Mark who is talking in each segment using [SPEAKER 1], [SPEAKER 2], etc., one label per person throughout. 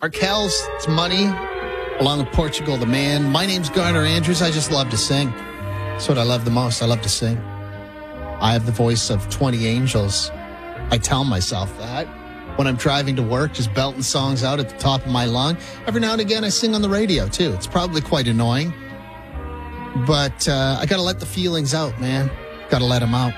[SPEAKER 1] Arkells, it's Money, along with Portugal the Man. My name's Garner Andrews. I just love to sing. That's what I love the most. I love to sing. I have the voice of 20 angels. I tell myself that when I'm driving to work, just belting songs out at the top of my lung. Every now and again, I sing on the radio, too. It's probably quite annoying. But I got to let the feelings out, man. Got to let them out.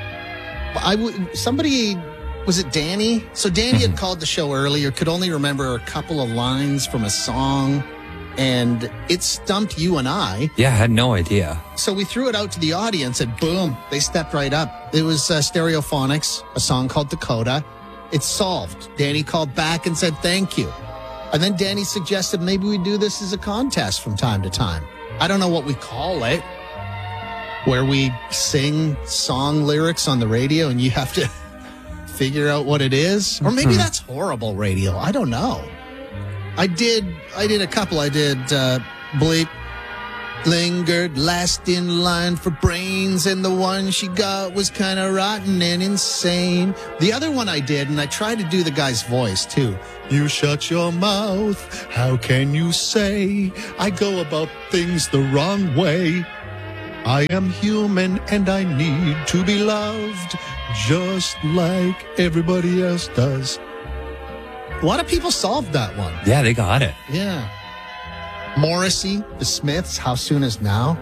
[SPEAKER 1] Was it Danny? So Danny had called the show earlier, could only remember a couple of lines from a song, and it stumped you and I.
[SPEAKER 2] Yeah, I had no idea.
[SPEAKER 1] So we threw it out to the audience, and boom, they stepped right up. It was Stereophonics, a song called Dakota. It's solved. Danny called back and said thank you. And then Danny suggested maybe we do this as a contest from time to time. I don't know what we call it, where we sing song lyrics on the radio and you have to figure out what it is. Or maybe that's horrible radio. I don't know. I did a couple. I did Bleep, lingered last in line for brains, and the one she got was kind of rotten and insane. The other one I did, and I tried to do the guy's voice too. You shut your mouth. How can you say I go about things the wrong way? I am human and I need to be loved just like everybody else does. A lot of people solved that one.
[SPEAKER 2] Yeah, they got it.
[SPEAKER 1] Yeah. Morrissey, The Smiths, How Soon Is Now.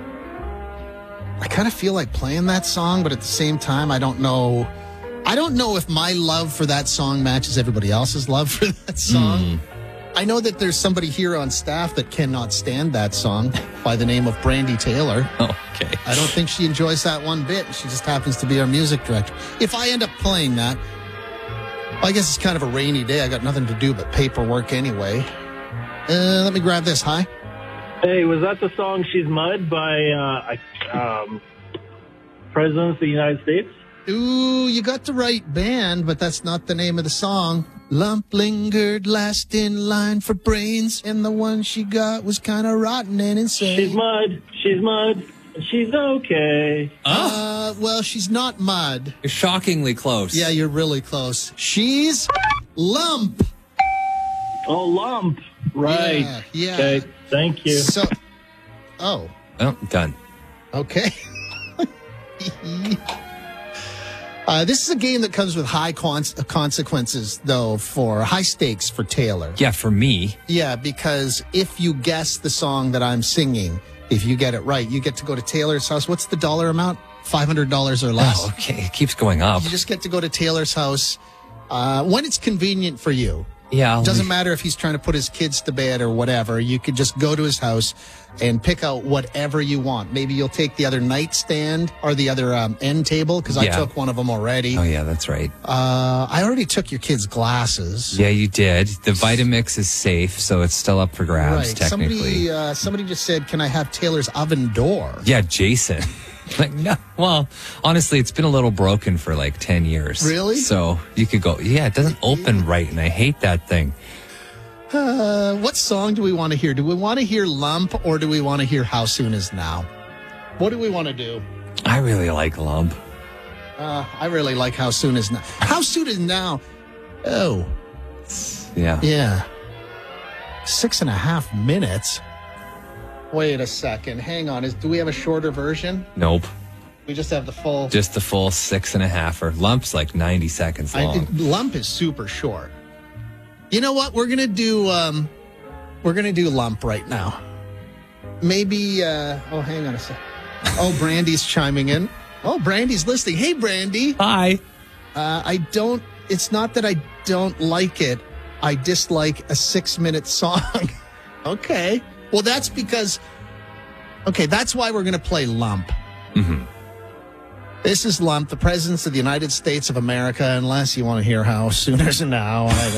[SPEAKER 1] I kind of feel like playing that song, but at the same time, I don't know if my love for that song matches everybody else's love for that song. I know that there's somebody here on staff that cannot stand that song by the name of Brandy Taylor.
[SPEAKER 2] Okay.
[SPEAKER 1] I don't think she enjoys that one bit. She just happens to be our music director. If I end up playing that, I guess it's kind of a rainy day. I got nothing to do but paperwork anyway. Let me grab this. Hi.
[SPEAKER 3] Hey, was that the song She's Mud by Presidents of the United States?
[SPEAKER 1] Ooh, you got the right band, but that's not the name of the song. Lump lingered last in line for brains, and the one she got was kind of rotten and insane.
[SPEAKER 3] She's mud, and she's okay.
[SPEAKER 1] Well, she's not mud.
[SPEAKER 2] You're shockingly close.
[SPEAKER 1] Yeah, you're really close. She's lump.
[SPEAKER 3] Oh, lump. Right.
[SPEAKER 1] Yeah.
[SPEAKER 3] Okay, thank you.
[SPEAKER 1] So, oh,
[SPEAKER 2] Done.
[SPEAKER 1] okay. This is a game that comes with high consequences, though, for high stakes for Taylor.
[SPEAKER 2] Yeah, for me.
[SPEAKER 1] Yeah, because if you guess the song that I'm singing, if you get it right, you get to go to Taylor's house. What's the dollar amount? $500 or less.
[SPEAKER 2] Oh, okay. It keeps going up.
[SPEAKER 1] You just get to go to Taylor's house when it's convenient for you.
[SPEAKER 2] Yeah.
[SPEAKER 1] Doesn't matter if he's trying to put his kids to bed or whatever. You could just go to his house and pick out whatever you want. Maybe you'll take the other nightstand or the other end table, because I took one of them already.
[SPEAKER 2] Oh, yeah, that's right.
[SPEAKER 1] I already took your kids' glasses.
[SPEAKER 2] Yeah, you did. The Vitamix is safe, so it's still up for grabs, technically.
[SPEAKER 1] Somebody just said, can I have Taylor's oven door?
[SPEAKER 2] Yeah, Jason. Like, no. Well, honestly, it's been a little broken for like 10 years.
[SPEAKER 1] Really?
[SPEAKER 2] So you could go, yeah, it doesn't open right, and I hate that thing.
[SPEAKER 1] What song do we want to hear? Do we want to hear Lump, or do we want to hear How Soon Is Now? What do we want to do?
[SPEAKER 2] I really like Lump.
[SPEAKER 1] I really like How Soon Is Now. How Soon Is Now? Oh.
[SPEAKER 2] Yeah.
[SPEAKER 1] Yeah. 6.5 minutes. Wait a second. Hang on. Do we have a shorter version?
[SPEAKER 2] Nope.
[SPEAKER 1] We just have the full.
[SPEAKER 2] Just the full 6.5. Or Lump's like 90 seconds long.
[SPEAKER 1] Lump is super short. You know what? We're gonna do Lump right now. Maybe. Oh, hang on a sec. Oh, Brandy's chiming in. Oh, Brandy's listening. Hey, Brandy.
[SPEAKER 2] Hi.
[SPEAKER 1] It's not that I don't like it. I dislike a 6-minute song. Okay. Well, that's because. Okay, that's why we're gonna play Lump.
[SPEAKER 2] Mm-hmm.
[SPEAKER 1] This is Lump, the Presidents of the United States of America, unless you want to hear How Soon Is Now.